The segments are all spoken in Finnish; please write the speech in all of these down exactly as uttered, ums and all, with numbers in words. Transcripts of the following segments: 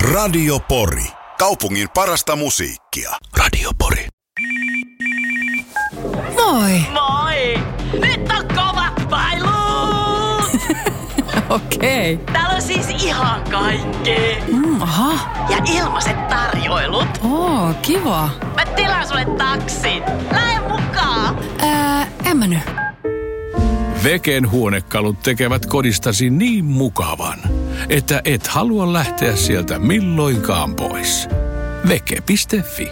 Radio Pori. Kaupungin parasta musiikkia. Radio Pori. Moi! Moi! Nyt on kovat pailut! Okei. Okay. Täällä on siis ihan kaikki. Mm, aha. Ja ilmaiset tarjoilut. Oo, kiva. Mä tilaan sulle taksin. Lähde mukaan. Ää, en mä nyt. Veken huonekalut tekevät kodistasi niin mukavan, että et halua lähteä sieltä milloinkaan pois. Veke piste fi.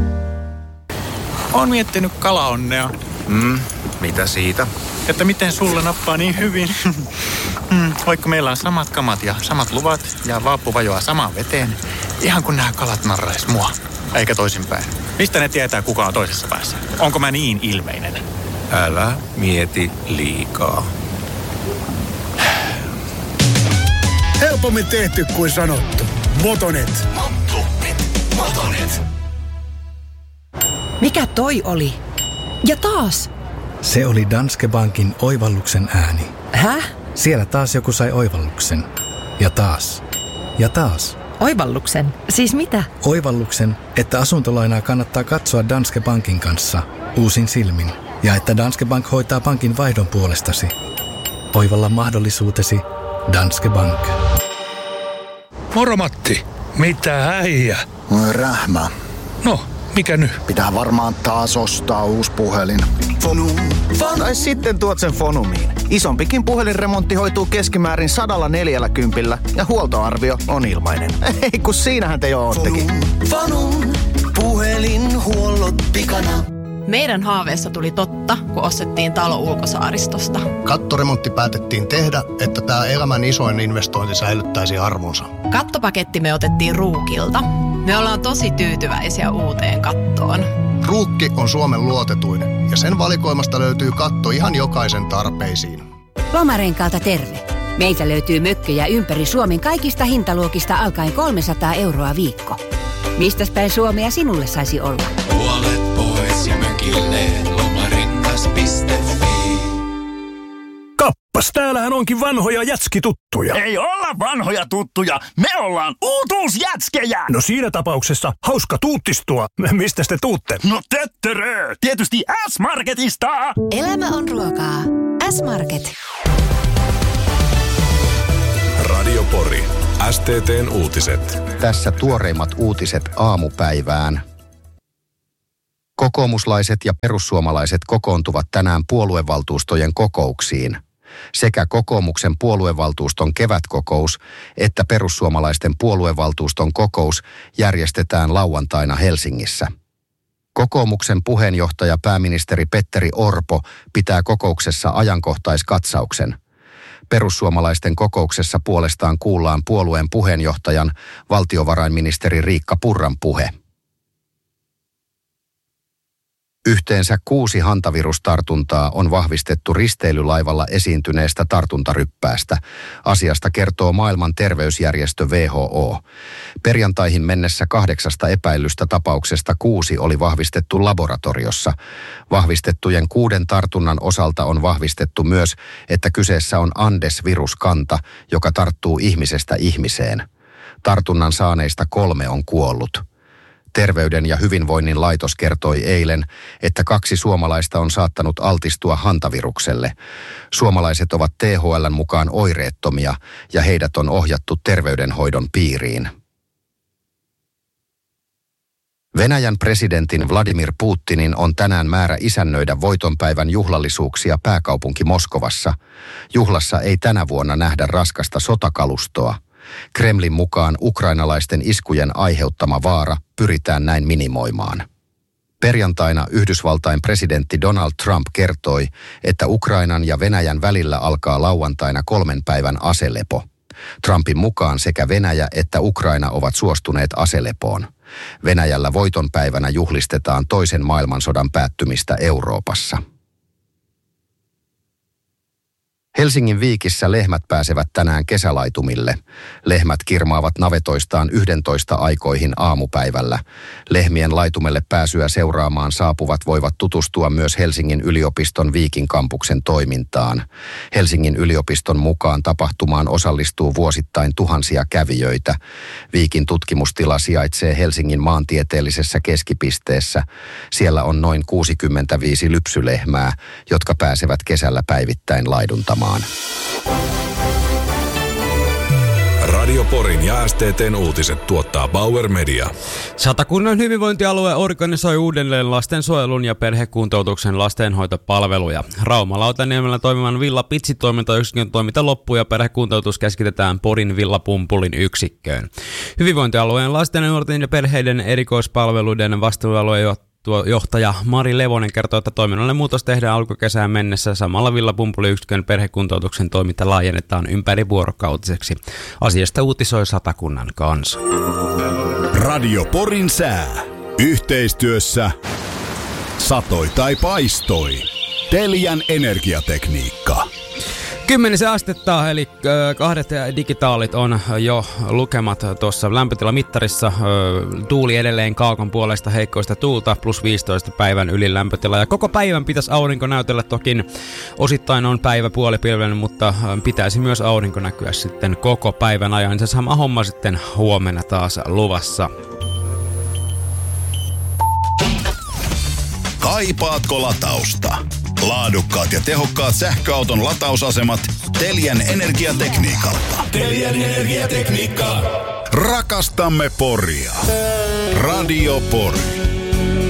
Oon miettinyt kalaonnea. Mm, mitä siitä? Että miten sulle nappaa niin hyvin. mm, vaikka meillä on samat kamat ja samat luvat ja vaappu vajoaa samaan veteen. Ihan kun nämä kalat narrais mua. Eikä toisinpäin. Mistä ne tietää, kuka on toisessa päässä? Onko mä niin ilmeinen? Älä mieti liikaa. Helpommin tehty kuin sanottu. Motonet. Motonet. Motonet. Mikä toi oli? Ja taas. Se oli Danske Bankin oivalluksen ääni. Häh? Siellä taas joku sai oivalluksen. Ja taas. Ja taas. Oivalluksen? Siis mitä? Oivalluksen, että asuntolainaa kannattaa katsoa Danske Bankin kanssa uusin silmin. Ja että Danske Bank hoitaa pankin vaihdon puolestasi. Oivalla mahdollisuutesi Danske Bank. Moro Matti. Mitä äijä? Rähmä. No, mikä nyt? Pitää varmaan taas ostaa uusi puhelin. Fonu. Tai sitten tuot sen Fonumiin. Isompikin puhelinremontti hoituu keskimäärin sadalla neljällä kympillä ja huoltoarvio on ilmainen. Ei kun siinähän te jo oottekin. Fonum. Puhelinhuollot pikana. Meidän haaveessa tuli totta, kun ostettiin talo Ulkosaaristosta. Kattoremontti päätettiin tehdä, että tämä elämän isoin investointi säilyttäisi arvonsa. Kattopaketti me otettiin Ruukilta. Me ollaan tosi tyytyväisiä uuteen kattoon. Ruukki on Suomen luotetuin ja sen valikoimasta löytyy katto ihan jokaisen tarpeisiin. Lomarenkaalta terve. Meiltä löytyy mökkejä ympäri Suomen kaikista hintaluokista alkaen kolmesataa euroa viikko. Mistäs päin Suomea sinulle saisi olla? Puolet pois ja mökille lomarengas piste fi. Kappas, täällähän onkin vanhoja jätskituttuja. Ei olla vanhoja tuttuja, me ollaan uutuusjätskejä. No siinä tapauksessa hauska tuuttistua. Mistä te tuutte? No töttörö, tietysti S-Marketista. Elämä on ruokaa. S-Market. Radio Pori. S T T:n uutiset. Tässä tuoreimmat uutiset aamupäivään. Kokoomuslaiset ja perussuomalaiset kokoontuvat tänään puoluevaltuustojen kokouksiin. Sekä kokoomuksen puoluevaltuuston kevätkokous että perussuomalaisten puoluevaltuuston kokous järjestetään lauantaina Helsingissä. Kokoomuksen puheenjohtaja pääministeri Petteri Orpo pitää kokouksessa ajankohtaiskatsauksen. Perussuomalaisten kokouksessa puolestaan kuullaan puolueen puheenjohtajan, valtiovarainministeri Riikka Purran puhe. Yhteensä kuusi hantavirustartuntaa on vahvistettu risteilylaivalla esiintyneestä tartuntaryppäästä. Asiasta kertoo maailman terveysjärjestö W H O. Perjantaihin mennessä kahdeksasta epäillystä tapauksesta kuusi oli vahvistettu laboratoriossa. Vahvistettujen kuuden tartunnan osalta on vahvistettu myös, että kyseessä on Andes-viruskanta, joka tarttuu ihmisestä ihmiseen. Tartunnan saaneista kolme on kuollut. Terveyden ja hyvinvoinnin laitos kertoi eilen, että kaksi suomalaista on saattanut altistua hantavirukselle. Suomalaiset ovat T H L:n mukaan oireettomia ja heidät on ohjattu terveydenhoidon piiriin. Venäjän presidentin Vladimir Putinin on tänään määrä isännöidä voitonpäivän juhlallisuuksia pääkaupunki Moskovassa. Juhlassa ei tänä vuonna nähdä raskasta sotakalustoa. Kremlin mukaan ukrainalaisten iskujen aiheuttama vaara pyritään näin minimoimaan. Perjantaina Yhdysvaltain presidentti Donald Trump kertoi, että Ukrainan ja Venäjän välillä alkaa lauantaina kolmen päivän aselepo. Trumpin mukaan sekä Venäjä että Ukraina ovat suostuneet aselepoon. Venäjällä voitonpäivänä juhlistetaan toisen maailmansodan päättymistä Euroopassa. Helsingin Viikissä lehmät pääsevät tänään kesälaitumille. Lehmät kirmaavat navetoistaan yhdentoista aikoihin aamupäivällä. Lehmien laitumelle pääsyä seuraamaan saapuvat voivat tutustua myös Helsingin yliopiston Viikin kampuksen toimintaan. Helsingin yliopiston mukaan tapahtumaan osallistuu vuosittain tuhansia kävijöitä. Viikin tutkimustila sijaitsee Helsingin maantieteellisessä keskipisteessä. Siellä on noin kuusikymmentäviisi lypsylehmää, jotka pääsevät kesällä päivittäin laiduntamaan. Radio Porin ja S T T:n uutiset tuottaa Bauer Media. Satakunnan hyvinvointialue organisoi uudelleen lastensuojelun ja perhekuntoutuksen lastenhoitopalveluja. Rauma-Lautaniemellä toimivan Villa Pitsi-toimintayksikön toiminta loppuu ja perhekuntoutus keskitetään Porin Villa Pumpulin yksikköön. Hyvinvointialueen lasten, nuorten ja perheiden erikoispalveluiden vastuualue Tuo johtaja Mari Levonen kertoo, että toiminnalle muutos tehdään alkukesään mennessä. Samalla Villa Pumpuli-yksikön perhekuntoutuksen toiminta laajennetaan ympärivuorokautiseksi. Asiasta uutisoi Satakunnan Kansa. Radio Porin sää. Yhteistyössä satoi tai paistoi. Telian energiatekniikka. Kymmenisen astetta, eli kahdet digitaalit on jo lukemat tuossa lämpötilamittarissa. Tuuli edelleen kaakon puolesta, heikkoista tuulta, plus viisitoista päivän ylilämpötila. Ja koko päivän pitäisi aurinko näytellä, toki osittain on päivä puolipilvinen, mutta pitäisi myös aurinko näkyä sitten koko päivän ajan. Se sama homma sitten huomenna taas luvassa. Kaipaatko latausta? Laadukkaat ja tehokkaat sähköauton latausasemat Telian energiatekniikalta. Telian energiatekniikka. Rakastamme Poria. Radio Pori.